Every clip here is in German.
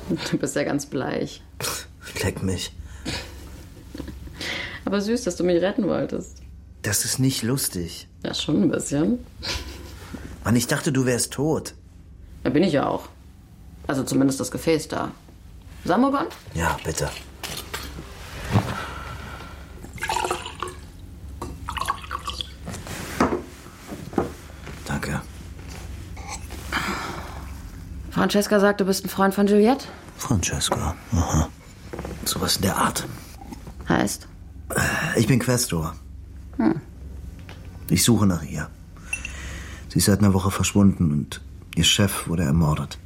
Du bist ja ganz bleich. Leck mich. Aber süß, dass du mich retten wolltest. Das ist nicht lustig. Ja, schon ein bisschen. Mann, ich dachte, du wärst tot. Ja, bin ich ja auch. Also zumindest das Gefäß da. Samogon? Ja, bitte. Danke. Francesca sagt, du bist ein Freund von Juliette? Francesca, aha. Sowas in der Art. Heißt? Ich bin Questor. Ich suche nach ihr. Sie ist seit einer Woche verschwunden und ihr Chef wurde ermordet.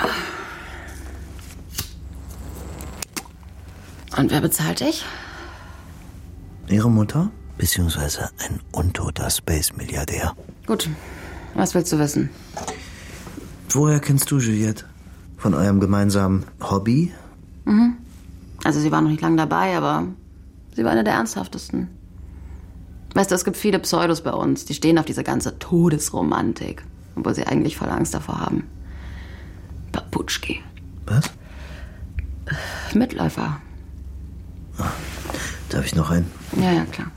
Und wer bezahlt dich? Ihre Mutter? Beziehungsweise ein untoter Space-Milliardär. Gut. Was willst du wissen? Woher kennst du Juliette? Von eurem gemeinsamen Hobby? Also sie war noch nicht lange dabei, aber sie war eine der ernsthaftesten. Weißt du, es gibt viele Pseudos bei uns, die stehen auf diese ganze Todesromantik, obwohl sie eigentlich voll Angst davor haben. Babutschki. Was? Mitläufer. Darf ich noch einen? Ja, klar.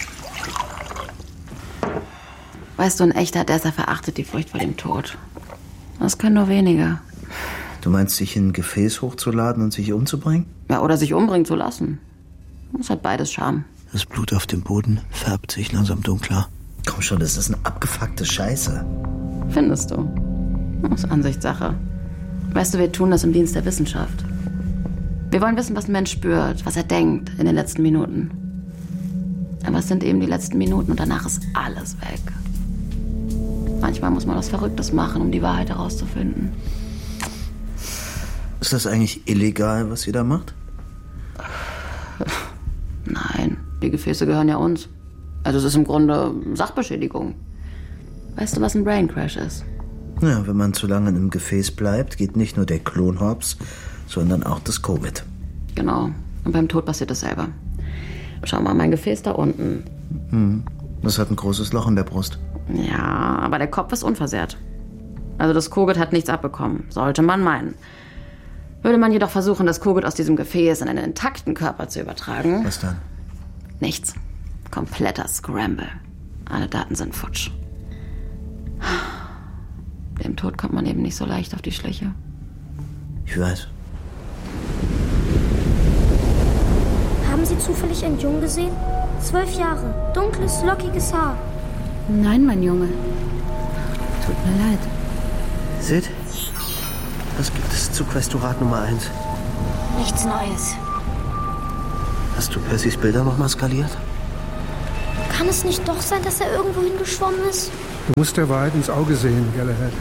Weißt du, ein echter Desser verachtet die Furcht vor dem Tod. Das können nur wenige. Du meinst, sich in ein Gefäß hochzuladen und sich umzubringen? Ja, oder sich umbringen zu lassen. Das hat beides Charme. Das Blut auf dem Boden färbt sich langsam dunkler. Komm schon, das ist eine abgefuckte Scheiße. Findest du? Das ist Ansichtssache. Weißt du, wir tun das im Dienst der Wissenschaft. Wir wollen wissen, was ein Mensch spürt, was er denkt in den letzten Minuten. Aber es sind eben die letzten Minuten und danach ist alles weg. Manchmal muss man was Verrücktes machen, um die Wahrheit herauszufinden. Ist das eigentlich illegal, was ihr da macht? Nein, die Gefäße gehören ja uns. Also es ist im Grunde Sachbeschädigung. Weißt du, was ein Brain Crash ist? Ja, wenn man zu lange in einem Gefäß bleibt, geht nicht nur der Klon hops, sondern auch das Covid. Genau. Und beim Tod passiert dasselbe. Schau mal, mein Gefäß da unten. Das hat ein großes Loch in der Brust. Ja, aber der Kopf ist unversehrt. Also das Kogut hat nichts abbekommen, sollte man meinen. Würde man jedoch versuchen, das Kogut aus diesem Gefäß in einen intakten Körper zu übertragen... Was dann? Nichts. Kompletter Scramble. Alle Daten sind futsch. Dem Tod kommt man eben nicht so leicht auf die Schliche. Ich weiß. Haben Sie zufällig einen Jungen gesehen? 12 Jahre, dunkles, lockiges Haar. Nein, mein Junge. Tut mir leid. Sid? Was gibt es zu Questorat Nummer 1? Nichts Neues. Hast du Percys Bilder nochmal skaliert? Kann es nicht doch sein, dass er irgendwo hingeschwommen ist? Du musst der Wahrheit ins Auge sehen, Galahad.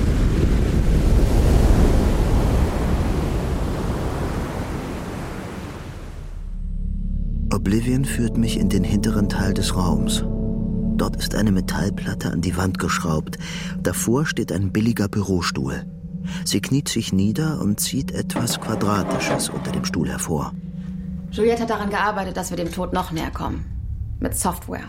Oblivion führt mich in den hinteren Teil des Raums. Dort ist eine Metallplatte an die Wand geschraubt. Davor steht ein billiger Bürostuhl. Sie kniet sich nieder und zieht etwas Quadratisches unter dem Stuhl hervor. Juliette hat daran gearbeitet, dass wir dem Tod noch näher kommen. Mit Software.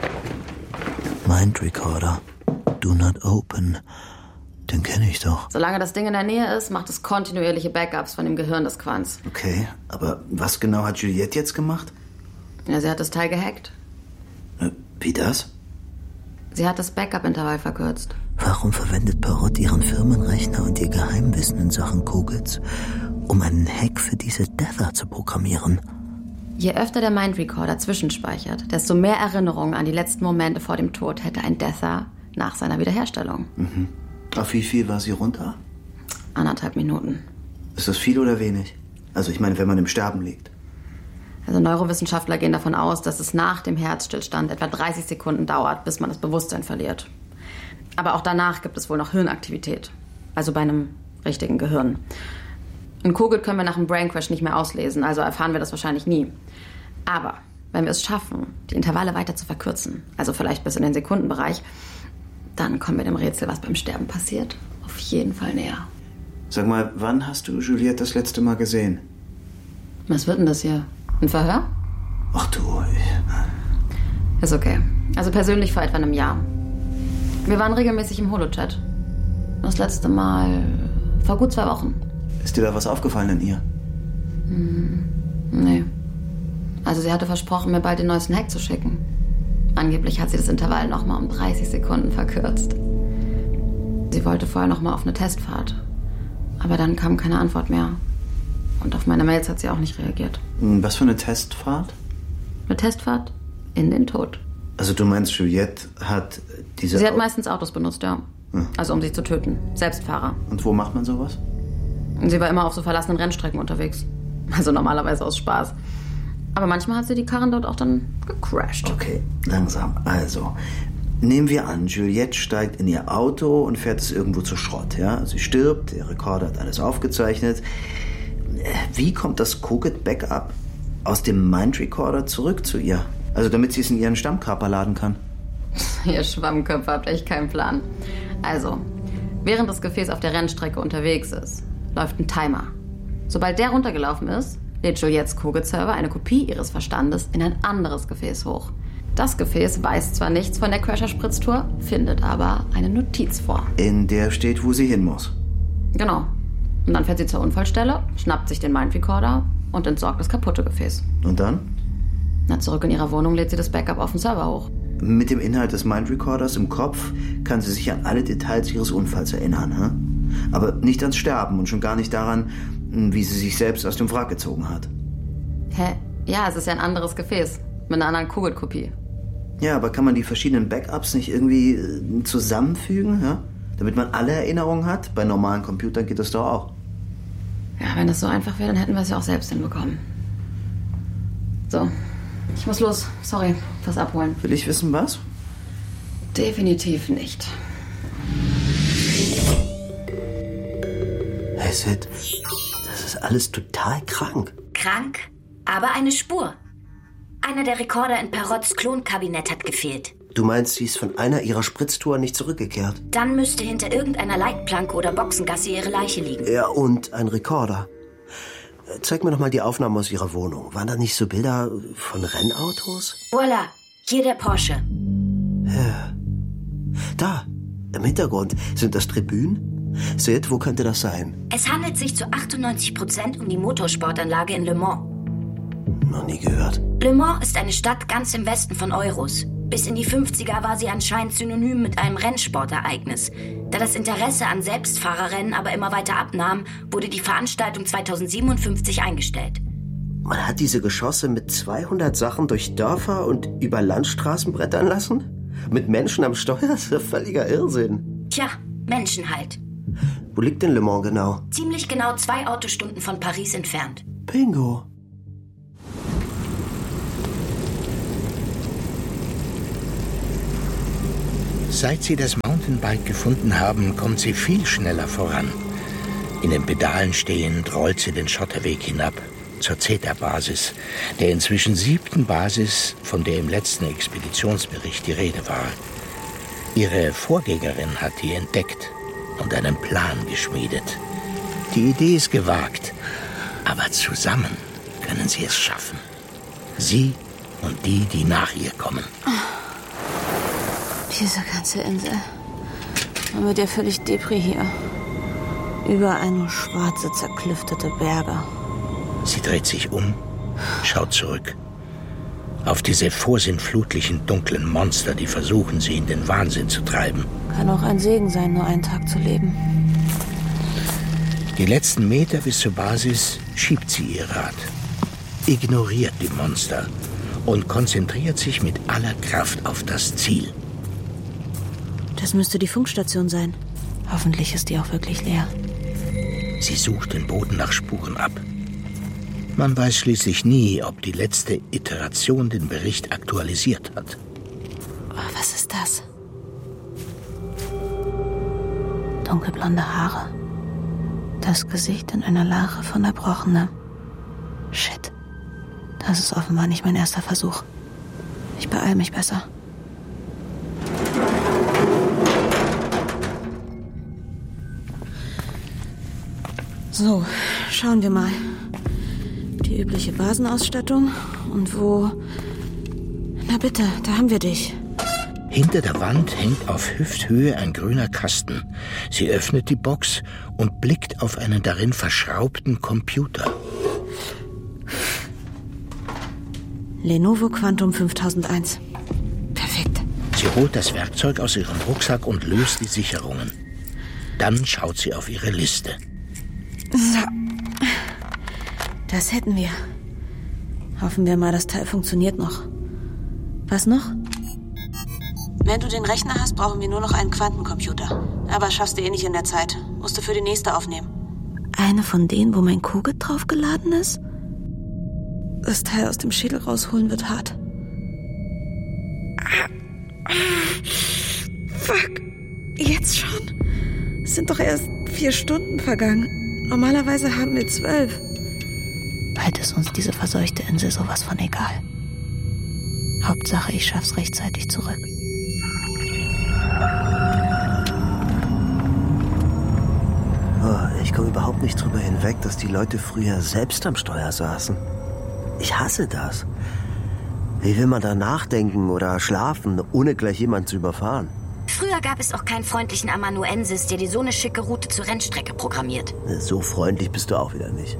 Mind Recorder. Do not open. Den kenne ich doch. Solange das Ding in der Nähe ist, macht es kontinuierliche Backups von dem Gehirn des Quants. Okay, aber was genau hat Juliette jetzt gemacht? Ja, sie hat das Teil gehackt. Wie das? Sie hat das Backup-Intervall verkürzt. Warum verwendet Parrot ihren Firmenrechner und ihr Geheimwissen in Sachen Kogels, um einen Hack für diese Dether zu programmieren? Je öfter der Mind Recorder zwischenspeichert, desto mehr Erinnerungen an die letzten Momente vor dem Tod hätte ein Dether nach seiner Wiederherstellung. Auf wie viel war sie runter? 1,5 Minuten. Ist das viel oder wenig? Also ich meine, wenn man im Sterben liegt. Also Neurowissenschaftler gehen davon aus, dass es nach dem Herzstillstand etwa 30 Sekunden dauert, bis man das Bewusstsein verliert. Aber auch danach gibt es wohl noch Hirnaktivität. Also bei einem richtigen Gehirn. Ein Kogut können wir nach einem Brain Crash nicht mehr auslesen, also erfahren wir das wahrscheinlich nie. Aber wenn wir es schaffen, die Intervalle weiter zu verkürzen, also vielleicht bis in den Sekundenbereich, dann kommen wir dem Rätsel, was beim Sterben passiert, auf jeden Fall näher. Sag mal, wann hast du Juliette das letzte Mal gesehen? Was wird denn das hier? Ein Verhör? Ach du... Ist okay. Also persönlich vor etwa einem Jahr. Wir waren regelmäßig im Holochat. Das letzte Mal vor gut 2 Wochen. Ist dir da was aufgefallen an ihr? Nee. Also sie hatte versprochen, mir bald den neuesten Hack zu schicken. Angeblich hat sie das Intervall nochmal um 30 Sekunden verkürzt. Sie wollte vorher nochmal auf eine Testfahrt. Aber dann kam keine Antwort mehr. Und auf meine Mails hat sie auch nicht reagiert. Was für eine Testfahrt? Eine Testfahrt in den Tod. Also du meinst, Juliette hat diese... Sie hat meistens Autos benutzt, ja. Also um sie zu töten. Selbstfahrer. Und wo macht man sowas? Sie war immer auf so verlassenen Rennstrecken unterwegs. Also normalerweise aus Spaß. Aber manchmal hat sie die Karren dort auch dann gecrashed. Okay, langsam. Also, nehmen wir an, Juliette steigt in ihr Auto und fährt es irgendwo zu Schrott. Ja? Sie stirbt, der Rekorder hat alles aufgezeichnet. Wie kommt das Coget-Backup aus dem Mind-Recorder zurück zu ihr? Also damit sie es in ihren Stammkörper laden kann. Ihr Schwammköpfe habt echt keinen Plan. Also, während das Gefäß auf der Rennstrecke unterwegs ist, läuft ein Timer. Sobald der runtergelaufen ist, lädt Juliettes Coget-Server eine Kopie ihres Verstandes in ein anderes Gefäß hoch. Das Gefäß weiß zwar nichts von der Crasher-Spritztour, findet aber eine Notiz vor. In der steht, wo sie hin muss. Genau. Und dann fährt sie zur Unfallstelle, schnappt sich den Mind-Recorder und entsorgt das kaputte Gefäß. Und dann? Na, zurück in ihrer Wohnung lädt sie das Backup auf den Server hoch. Mit dem Inhalt des Mind-Recorders im Kopf kann sie sich an alle Details ihres Unfalls erinnern. Aber nicht ans Sterben und schon gar nicht daran, wie sie sich selbst aus dem Wrack gezogen hat. Hä? Ja, es ist ja ein anderes Gefäß. Mit einer anderen Coget-Kopie. Ja, aber kann man die verschiedenen Backups nicht irgendwie zusammenfügen, ja? Damit man alle Erinnerungen hat? Bei normalen Computern geht das doch auch. Ja, wenn das so einfach wäre, dann hätten wir es ja auch selbst hinbekommen. So, ich muss los. Sorry, fürs Abholen. Will ich wissen, was? Definitiv nicht. Hey Sid, das ist alles total krank. Krank, aber eine Spur. Einer der Rekorder in Perots Klonkabinett hat gefehlt. Du meinst, sie ist von einer ihrer Spritztouren nicht zurückgekehrt? Dann müsste hinter irgendeiner Leitplanke oder Boxengasse ihre Leiche liegen. Ja, und ein Rekorder. Zeig mir doch mal die Aufnahmen aus ihrer Wohnung. Waren da nicht so Bilder von Rennautos? Voila, hier der Porsche. Ja. Da, im Hintergrund. Sind das Tribünen? Sid, wo könnte das sein? Es handelt sich zu 98% um die Motorsportanlage in Le Mans. Noch nie gehört. Le Mans ist eine Stadt ganz im Westen von Euros. Bis in die 50er war sie anscheinend synonym mit einem Rennsportereignis. Da das Interesse an Selbstfahrerrennen aber immer weiter abnahm, wurde die Veranstaltung 2057 eingestellt. Man hat diese Geschosse mit 200 Sachen durch Dörfer und über Landstraßen brettern lassen? Mit Menschen am Steuer? Das ist ja völliger Irrsinn. Tja, Menschen halt. Wo liegt denn Le Mans genau? Ziemlich genau 2 Autostunden von Paris entfernt. Bingo. Seit sie das Mountainbike gefunden haben, kommt sie viel schneller voran. In den Pedalen stehend rollt sie den Schotterweg hinab zur Zeta-Basis, der inzwischen 7. Basis, von der im letzten Expeditionsbericht die Rede war. Ihre Vorgängerin hat die entdeckt und einen Plan geschmiedet. Die Idee ist gewagt, aber zusammen können sie es schaffen. Sie und die, die nach ihr kommen. Diese ganze Insel. Man wird ja völlig Depri hier. Überall nur schwarze, zerklüftete Berge. Sie dreht sich um, schaut zurück. Auf diese vorsinnflutlichen, dunklen Monster, die versuchen, sie in den Wahnsinn zu treiben. Kann auch ein Segen sein, nur einen Tag zu leben. Die letzten Meter bis zur Basis schiebt sie ihr Rad, ignoriert die Monster und konzentriert sich mit aller Kraft auf das Ziel. Das müsste die Funkstation sein. Hoffentlich ist die auch wirklich leer. Sie sucht den Boden nach Spuren ab. Man weiß schließlich nie, ob die letzte Iteration den Bericht aktualisiert hat. Oh, was ist das? Dunkelblonde Haare. Das Gesicht in einer Lache von Erbrochenem. Shit. Das ist offenbar nicht mein erster Versuch. Ich beeile mich besser. So, schauen wir mal. Die übliche Basenausstattung. Und wo... Na bitte, da haben wir dich. Hinter der Wand hängt auf Hüfthöhe ein grüner Kasten. Sie öffnet die Box und blickt auf einen darin verschraubten Computer. Lenovo Quantum 5001. Perfekt. Sie holt das Werkzeug aus ihrem Rucksack und löst die Sicherungen. Dann schaut sie auf ihre Liste. So. Das hätten wir. Hoffen wir mal, das Teil funktioniert noch. Was noch? Wenn du den Rechner hast, brauchen wir nur noch einen Quantencomputer. Aber schaffst du eh nicht in der Zeit. Musst du für die nächste aufnehmen. Eine von denen, wo mein Kugel drauf geladen ist? Das Teil aus dem Schädel rausholen wird hart. Fuck. Jetzt schon? Es sind doch erst 4 Stunden vergangen. Normalerweise haben wir 12. Bald ist uns diese verseuchte Insel sowas von egal. Hauptsache, ich schaff's rechtzeitig zurück. Ich komme überhaupt nicht drüber hinweg, dass die Leute früher selbst am Steuer saßen. Ich hasse das. Wie will man da nachdenken oder schlafen, ohne gleich jemanden zu überfahren? Früher gab es auch keinen freundlichen Amanuensis, der dir so eine schicke Route zur Rennstrecke programmiert. So freundlich bist du auch wieder nicht.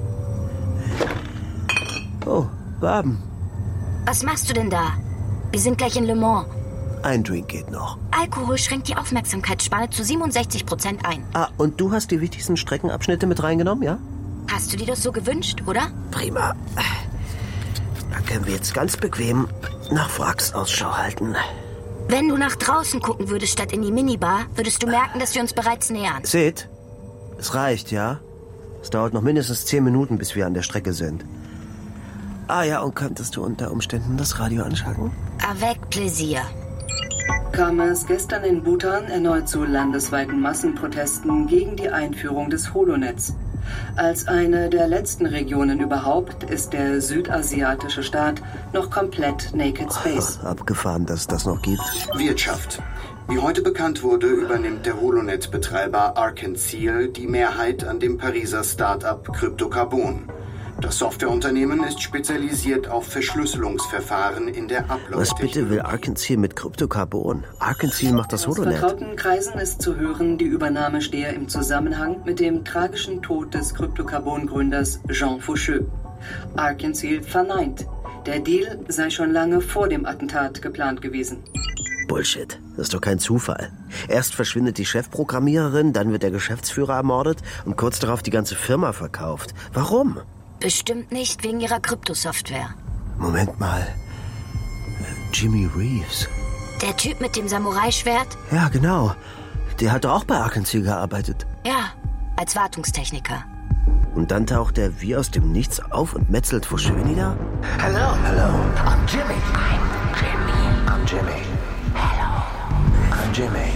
Oh, Baben. Was machst du denn da? Wir sind gleich in Le Mans. Ein Drink geht noch. Alkohol schränkt die Aufmerksamkeitsspanne zu 67% ein. Ah, und du hast die wichtigsten Streckenabschnitte mit reingenommen, ja? Hast du dir das so gewünscht, oder? Prima. Da können wir jetzt ganz bequem nach Wracks Ausschau halten. Wenn du nach draußen gucken würdest statt in die Minibar, würdest du merken, dass wir uns bereits nähern. Sid, es reicht, ja? Es dauert noch mindestens 10 Minuten, bis wir an der Strecke sind. Ah ja, und könntest du unter Umständen das Radio anschalten? Avec plaisir. Kam es gestern in Bhutan erneut zu landesweiten Massenprotesten gegen die Einführung des Holonets. Als eine der letzten Regionen überhaupt ist der südasiatische Staat noch komplett Naked Space. Abgefahren, dass es das noch gibt. Wirtschaft. Wie heute bekannt wurde, übernimmt der Holonet-Betreiber Arc&Ciel die Mehrheit an dem Pariser Start-up Cryptocarbon. Das Softwareunternehmen ist spezialisiert auf Verschlüsselungsverfahren in der Upload-Technologie. Was bitte will Arc&Ciel mit Cryptocarbon? Arc&Ciel macht das Holonet. Aus vertrauten Kreisen ist zu hören, die Übernahme stehe im Zusammenhang mit dem tragischen Tod des Cryptocarbon-Gründers Jean Foucheux. Arc&Ciel verneint. Der Deal sei schon lange vor dem Attentat geplant gewesen. Bullshit. Das ist doch kein Zufall. Erst verschwindet die Chefprogrammiererin, dann wird der Geschäftsführer ermordet und kurz darauf die ganze Firma verkauft. Warum? Bestimmt nicht wegen ihrer Kryptosoftware. Moment mal. Jimmy Reeves. Der Typ mit dem Samurai-Schwert? Ja, genau. Der hat doch auch bei Ark&Ciel gearbeitet. Ja, als Wartungstechniker. Und dann taucht er wie aus dem Nichts auf und metzelt Foucheux nieder? Hello. Hello. I'm Jimmy. I'm Jimmy. I'm Jimmy. Hello. I'm Jimmy.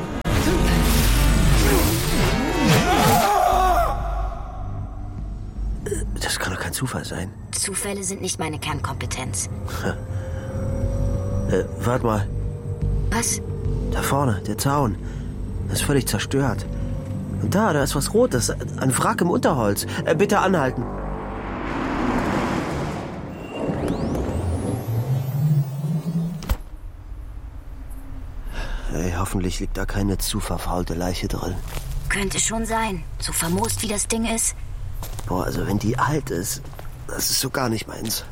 Das kann doch kein Zufall sein. Zufälle sind nicht meine Kernkompetenz. Warte mal. Was? Da vorne, der Zaun. Das ist völlig zerstört. Und da ist was Rotes. Ein Wrack im Unterholz. Bitte anhalten. Hey, hoffentlich liegt da keine zu verfaulte Leiche drin. Könnte schon sein. So vermoost wie das Ding ist. Boah, also wenn die alt ist, das ist so gar nicht meins.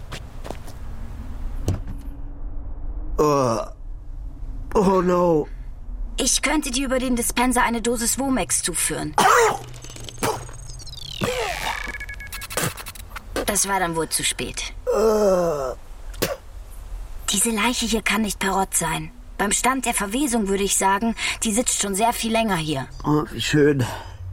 Oh no. Ich könnte dir über den Dispenser eine Dosis Womex zuführen. Das war dann wohl zu spät. Diese Leiche hier kann nicht Perrott sein. Beim Stand der Verwesung würde ich sagen, die sitzt schon sehr viel länger hier. Oh, wie schön.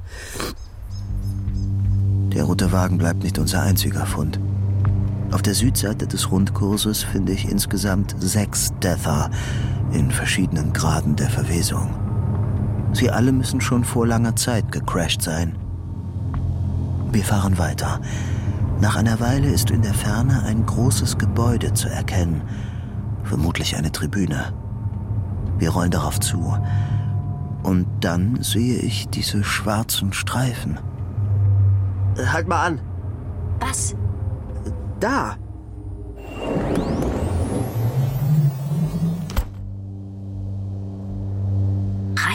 Der rote Wagen bleibt nicht unser einziger Fund. Auf der Südseite des Rundkurses finde ich insgesamt 6 Deather in verschiedenen Graden der Verwesung. Sie alle müssen schon vor langer Zeit gecrashed sein. Wir fahren weiter. Nach einer Weile ist in der Ferne ein großes Gebäude zu erkennen. Vermutlich eine Tribüne. Wir rollen darauf zu. Und dann sehe ich diese schwarzen Streifen. Halt mal an. Was?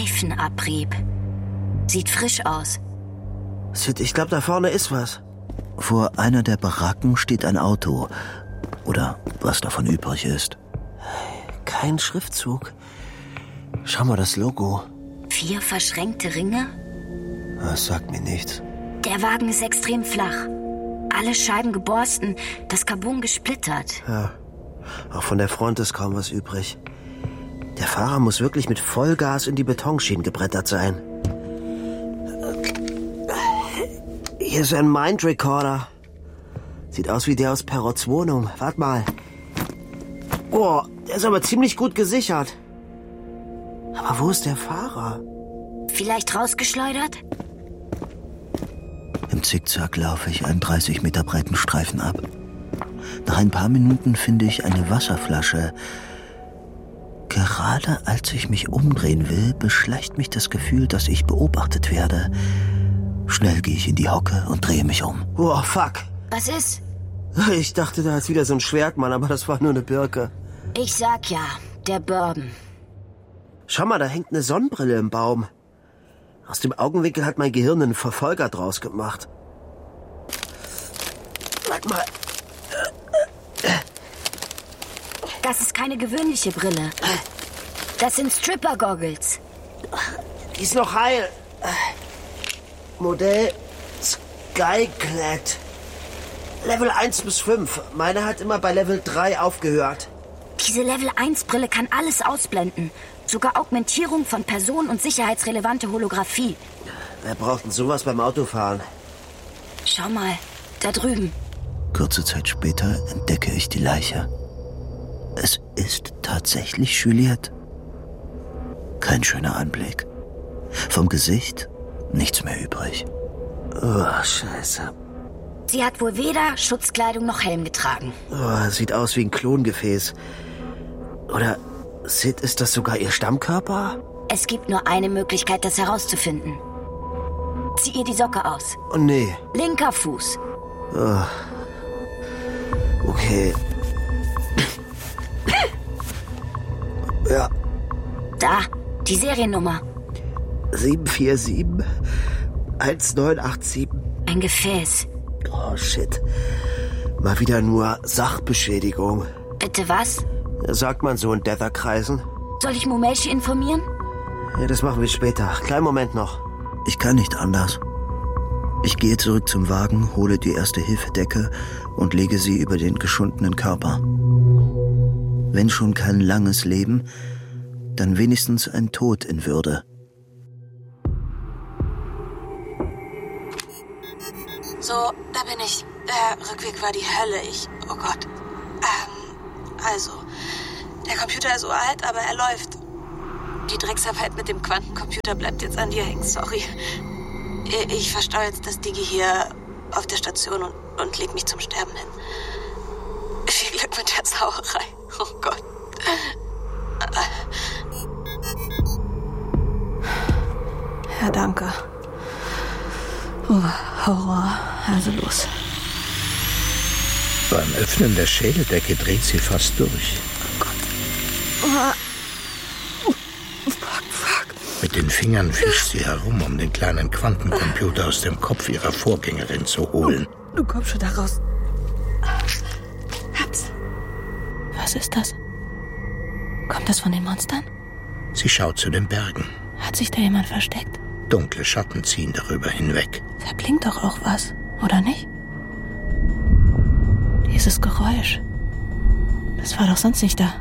Reifenabrieb. Sieht frisch aus. Sid, ich glaube, da vorne ist was. Vor einer der Baracken steht ein Auto. Oder was davon übrig ist. Kein Schriftzug. Schau mal das Logo. 4 verschränkte Ringe? Das sagt mir nichts. Der Wagen ist extrem flach. Alle Scheiben geborsten, das Carbon gesplittert. Ja, auch von der Front ist kaum was übrig. Der Fahrer muss wirklich mit Vollgas in die Betonschienen gebrettert sein. Hier ist ein Mind-Recorder. Sieht aus wie der aus Perrots Wohnung. Wart mal. Oh, der ist aber ziemlich gut gesichert. Aber wo ist der Fahrer? Vielleicht rausgeschleudert? Im Zickzack laufe ich einen 30 Meter breiten Streifen ab. Nach ein paar Minuten finde ich eine Wasserflasche. Gerade als ich mich umdrehen will, beschleicht mich das Gefühl, dass ich beobachtet werde. Schnell gehe ich in die Hocke und drehe mich um. Oh, fuck. Was ist? Ich dachte, da ist wieder so ein Schwertmann, aber das war nur eine Birke. Ich sag ja, der Bourbon. Schau mal, da hängt eine Sonnenbrille im Baum. Aus dem Augenwinkel hat mein Gehirn einen Verfolger draus gemacht. Warte mal. Das ist keine gewöhnliche Brille. Das sind Stripper-Goggles. Die ist noch heil. Modell Skyclad. Level 1 bis 5. Meine hat immer bei Level 3 aufgehört. Diese Level 1 Brille kann alles ausblenden. Sogar Augmentierung von Personen und sicherheitsrelevante Holographie. Wer braucht denn sowas beim Autofahren? Schau mal, da drüben. Kurze Zeit später entdecke ich die Leiche. Es ist tatsächlich Juliette. Kein schöner Anblick. Vom Gesicht nichts mehr übrig. Oh, Scheiße. Sie hat wohl weder Schutzkleidung noch Helm getragen. Oh, sieht aus wie ein Klongefäß. Oder, Sid, ist das sogar ihr Stammkörper? Es gibt nur eine Möglichkeit, das herauszufinden. Zieh ihr die Socke aus. Oh, nee. Linker Fuß. Oh. Okay. Ja. Da, die Seriennummer. 747 1987. Ein Gefäß. Oh, shit. Mal wieder nur Sachbeschädigung. Bitte was? Sagt man so in Dether-Kreisen. Soll ich Mumeshi informieren? Ja, das machen wir später. Kleinen Moment noch. Ich kann nicht anders. Ich gehe zurück zum Wagen, hole die Erste-Hilfe-Decke und lege sie über den geschundenen Körper. Wenn schon kein langes Leben, dann wenigstens ein Tod in Würde. So, da bin ich. Der Rückweg war die Hölle. Oh Gott. Also, der Computer ist uralt, aber er läuft. Die Drecksarbeit mit dem Quantencomputer bleibt jetzt an dir hängen, sorry. Ich verstaue jetzt das Digi hier auf der Station und leg mich zum Sterben hin. Viel Glück mit der Sauerei. Oh Gott. Ja, danke. Oh, Horror. Also los. Beim Öffnen der Schädeldecke dreht sie fast durch. Oh Gott. Fuck. Mit den Fingern fischt sie herum, um den kleinen Quantencomputer aus dem Kopf ihrer Vorgängerin zu holen. Du kommst schon da raus. Hab's. Was ist das? Kommt das von den Monstern? Sie schaut zu den Bergen. Hat sich da jemand versteckt? Dunkle Schatten ziehen darüber hinweg. Da blinkt doch auch was, oder nicht? Dieses Geräusch. Das war doch sonst nicht da.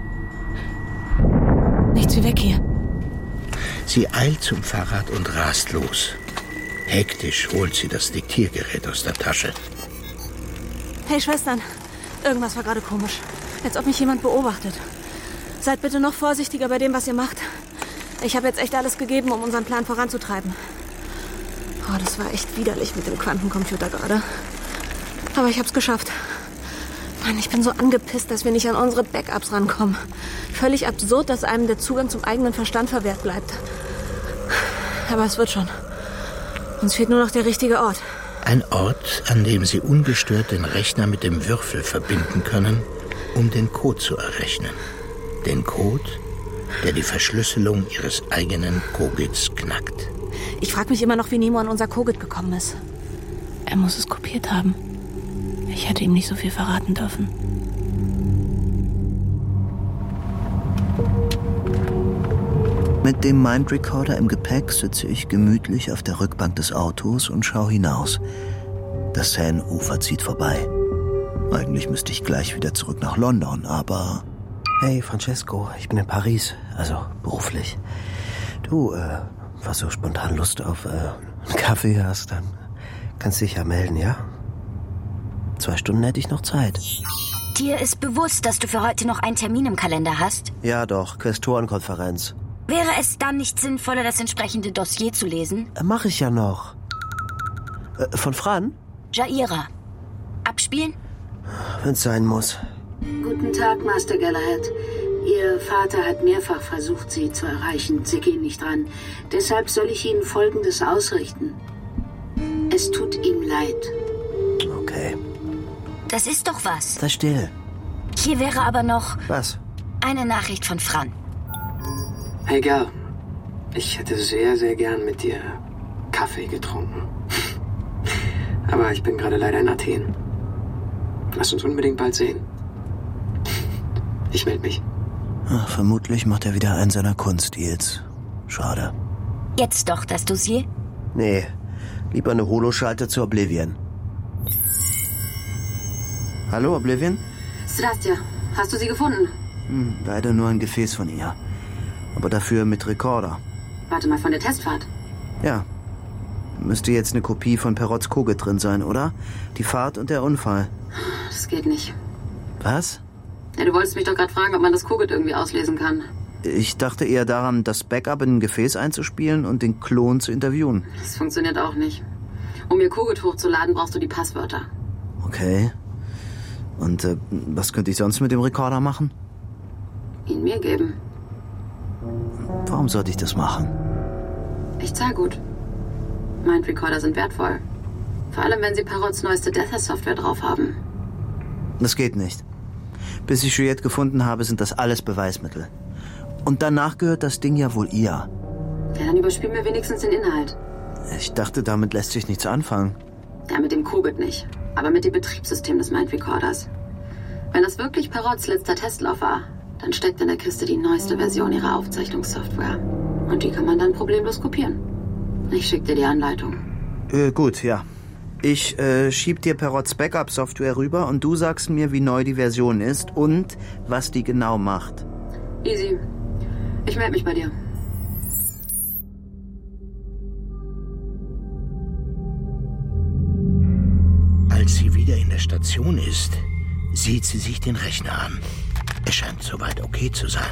Nichts wie weg hier. Sie eilt zum Fahrrad und rast los. Hektisch holt sie das Diktiergerät aus der Tasche. Hey Schwestern, irgendwas war gerade komisch. Als ob mich jemand beobachtet. Seid bitte noch vorsichtiger bei dem, was ihr macht. Ich habe jetzt echt alles gegeben, um unseren Plan voranzutreiben. Oh, das war echt widerlich mit dem Quantencomputer gerade. Aber ich hab's geschafft. Mann, ich bin so angepisst, dass wir nicht an unsere Backups rankommen. Völlig absurd, dass einem der Zugang zum eigenen Verstand verwehrt bleibt. Aber es wird schon. Uns fehlt nur noch der richtige Ort. Ein Ort, an dem sie ungestört den Rechner mit dem Würfel verbinden können, um den Code zu errechnen. Den Code, der die Verschlüsselung ihres eigenen Kogits knackt. Ich frage mich immer noch, wie Nemo an unser Kogit gekommen ist. Er muss es kopiert haben. Ich hätte ihm nicht so viel verraten dürfen. Mit dem Mindrecorder im Gepäck sitze ich gemütlich auf der Rückbank des Autos und schaue hinaus. Das Seine-Ufer zieht vorbei. Eigentlich müsste ich gleich wieder zurück nach London, aber... Hey, Francesco, ich bin in Paris, also beruflich. Du, was so spontan Lust auf einen Kaffee hast, dann kannst du dich ja melden, ja? 2 Stunden hätte ich noch Zeit. Dir ist bewusst, dass du für heute noch einen Termin im Kalender hast? Ja doch, Quästorenkonferenz. Wäre es dann nicht sinnvoller, das entsprechende Dossier zu lesen? Mach ich ja noch. Von Fran? Jaira. Abspielen? Wenn's sein muss. Guten Tag, Master Galahad. Ihr Vater hat mehrfach versucht, Sie zu erreichen. Sie gehen nicht dran. Deshalb soll ich Ihnen Folgendes ausrichten. Es tut ihm leid. Okay. Das ist doch was. Sei still. Hier wäre aber noch... Was? Eine Nachricht von Fran. Hey Gal, ich hätte sehr, sehr gern mit dir Kaffee getrunken. Aber ich bin gerade leider in Athen. Lass uns unbedingt bald sehen. Ich melde mich. Ach, vermutlich macht er wieder einen seiner Kunstdeals. Schade. Jetzt doch das Dossier? Nee, lieber eine Holoschalte zu Oblivion. Hallo, Oblivion? Strastia, hast du sie gefunden? Leider nur ein Gefäß von ihr. Aber dafür mit Rekorder. Warte mal, von der Testfahrt? Ja. Müsste jetzt eine Kopie von Perrots Kogit drin sein, oder? Die Fahrt und der Unfall. Das geht nicht. Was? Ja, du wolltest mich doch gerade fragen, ob man das Kogit irgendwie auslesen kann. Ich dachte eher daran, das Backup in ein Gefäß einzuspielen und den Klon zu interviewen. Das funktioniert auch nicht. Um ihr Kogit hochzuladen, brauchst du die Passwörter. Okay. Und was könnte ich sonst mit dem Rekorder machen? Ihn mir geben. Warum sollte ich das machen? Ich zahl gut. Mindrecorder sind wertvoll. Vor allem, wenn sie Perrots neueste Dether-Software drauf haben. Das geht nicht. Bis ich Juliette gefunden habe, sind das alles Beweismittel. Und danach gehört das Ding ja wohl ihr. Ja, dann überspiel mir wenigstens den Inhalt. Ich dachte, damit lässt sich nichts anfangen. Ja, mit dem Kogit nicht. Aber mit dem Betriebssystem des Mindrecorders. Wenn das wirklich Perrots letzter Testlauf war, dann steckt in der Kiste die neueste Version ihrer Aufzeichnungssoftware. Und die kann man dann problemlos kopieren. Ich schick dir die Anleitung. Gut, ja. Ich schieb dir Perrots Backup-Software rüber und du sagst mir, wie neu die Version ist und was die genau macht. Easy. Ich melde mich bei dir. Als sie wieder in der Station ist, sieht sie sich den Rechner an. Es scheint soweit okay zu sein.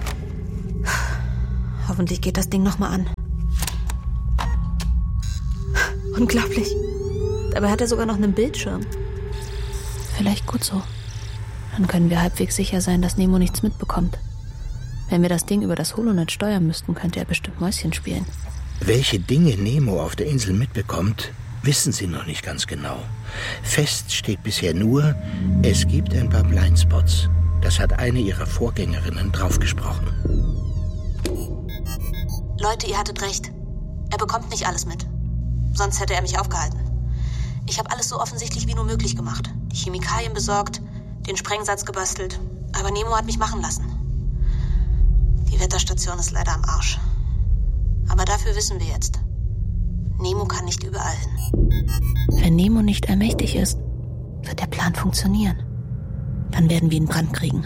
Hoffentlich geht das Ding nochmal an. Unglaublich. Dabei hat er sogar noch einen Bildschirm. Vielleicht gut so. Dann können wir halbwegs sicher sein, dass Nemo nichts mitbekommt. Wenn wir das Ding über das Holonet steuern müssten, könnte er bestimmt Mäuschen spielen. Welche Dinge Nemo auf der Insel mitbekommt, wissen sie noch nicht ganz genau. Fest steht bisher nur, es gibt ein paar Blindspots. Das hat eine ihrer Vorgängerinnen draufgesprochen. Leute, ihr hattet recht. Er bekommt nicht alles mit. Sonst hätte er mich aufgehalten. Ich habe alles so offensichtlich wie nur möglich gemacht. Die Chemikalien besorgt, den Sprengsatz gebastelt. Aber Nemo hat mich machen lassen. Die Wetterstation ist leider am Arsch. Aber dafür wissen wir jetzt. Nemo kann nicht überall hin. Wenn Nemo nicht allmächtig ist, wird der Plan funktionieren. Dann werden wir ihn Brand kriegen.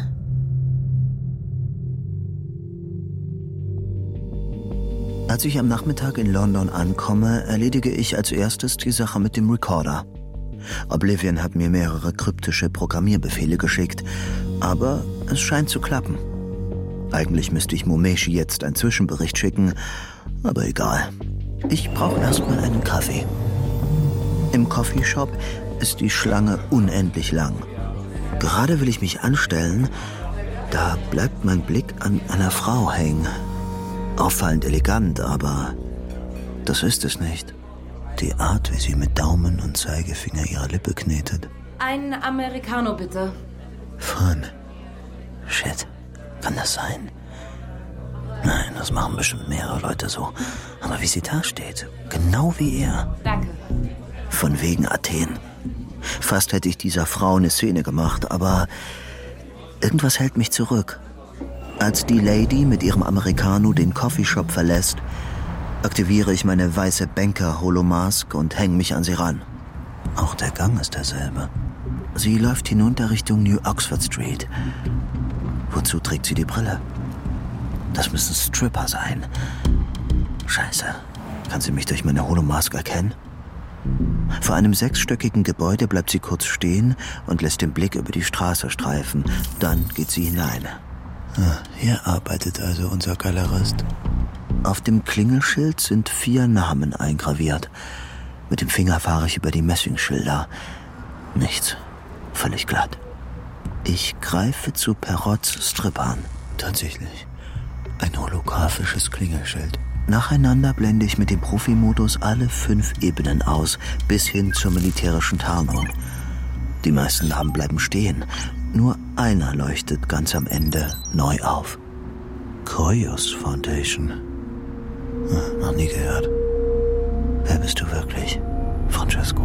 Als ich am Nachmittag in London ankomme, erledige ich als erstes die Sache mit dem Rekorder. Oblivion hat mir mehrere kryptische Programmierbefehle geschickt, aber es scheint zu klappen. Eigentlich müsste ich Momeshi jetzt einen Zwischenbericht schicken, aber egal. Ich brauche erstmal einen Kaffee. Im Coffeeshop ist die Schlange unendlich lang. Gerade will ich mich anstellen, da bleibt mein Blick an einer Frau hängen. Auffallend elegant, aber das ist es nicht. Die Art, wie sie mit Daumen und Zeigefinger ihre Lippe knetet. Ein Americano, bitte. Fun. Shit. Kann das sein? Nein, das machen bestimmt mehrere Leute so. Aber wie sie da steht, genau wie er. Danke. Von wegen Athen. Fast hätte ich dieser Frau eine Szene gemacht, aber irgendwas hält mich zurück. Als die Lady mit ihrem Americano den Coffeeshop verlässt, aktiviere ich meine weiße Banker-Holomask und hänge mich an sie ran. Auch der Gang ist derselbe. Sie läuft hinunter Richtung New Oxford Street. Wozu trägt sie die Brille? Das müssen Stripper sein. Scheiße. Kann sie mich durch meine Holomask erkennen? Vor einem 6-stöckigen Gebäude bleibt sie kurz stehen und lässt den Blick über die Straße streifen. Dann geht sie hinein. Hier arbeitet also unser Galerist. Auf dem Klingelschild sind 4 Namen eingraviert. Mit dem Finger fahre ich über die Messingschilder. Nichts. Völlig glatt. Ich greife zu Perrots Strippern. Tatsächlich. Ein holographisches Klingelschild. Nacheinander blende ich mit dem Profimodus alle 5 Ebenen aus, bis hin zur militärischen Tarnung. Die meisten Namen bleiben stehen. Nur einer leuchtet ganz am Ende neu auf. Koyos Foundation. Noch nie gehört. Wer bist du wirklich, Francesco?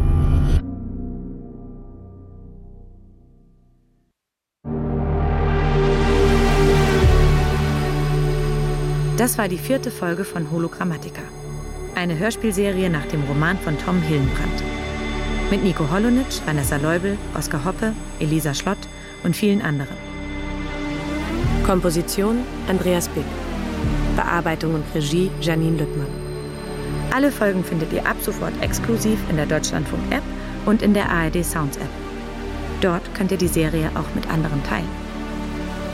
Das war die 4. Folge von Hologrammatica. Eine Hörspielserie nach dem Roman von Tom Hillenbrand. Mit Nico Holonitsch, Vanessa Leubel, Oskar Hoppe, Elisa Schlott und vielen anderen. Komposition Andreas Bick. Bearbeitung und Regie Janine Lüttmann. Alle Folgen findet ihr ab sofort exklusiv in der Deutschlandfunk-App und in der ARD Sounds-App. Dort könnt ihr die Serie auch mit anderen teilen.